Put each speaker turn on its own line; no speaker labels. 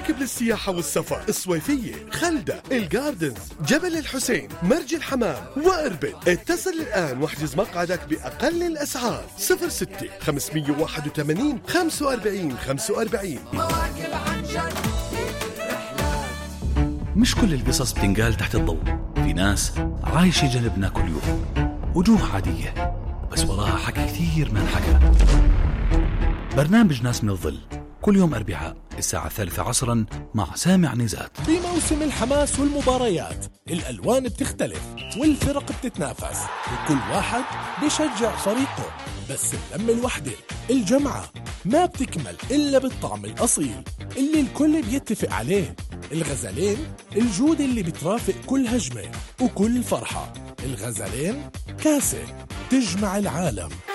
مراكب للسياحة والسفر، الصويفية، خلدة، الجاردنز، جبل الحسين، مرج الحمام وإربد. اتصل الآن واحجز مقعدك بأقل الأسعار. 06 581 45 45.
مواكب عن جد.
مش كل القصص بتنقال تحت الضوء، في ناس عايشة جنبنا كل يوم، وجوه عادية بس وراها حكي كثير ما انحكى. برنامج ناس من الظل كل يوم أربعاء الساعة 3 عصرا مع سامع نزات.
بموسم الحماس والمباريات الألوان بتختلف والفرق بتتنافس وكل واحد بيشجع فريقه، بس اللمة الوحدة الجمعة ما بتكمل إلا بالطعم الأصيل اللي الكل بيتفق عليه. الغزلين، الجودة اللي بترافق كل هجمة وكل فرحة. الغزلين كاسة تجمع العالم.